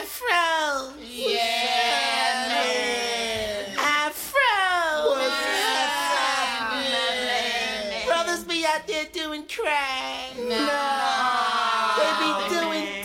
Afro. Yeah, man. Afro. What's happening? Brothers be out there doing crack. No. They be doing